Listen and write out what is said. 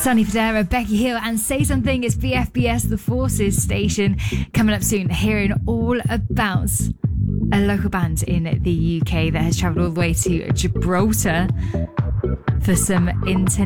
Sonny Fodera, Becky Hill, and Say Something. It's BFBS, the Forces station. Coming up soon, hearing all about a local band in the UK that has travelled all the way to Gibraltar for some international